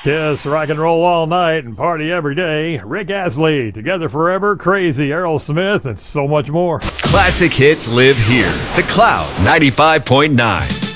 Yes, rock and roll all night and party every day. Rick Astley, Together Forever, Crazy, Aerosmith, and so much more. Classic hits live here. The Cloud 95.9.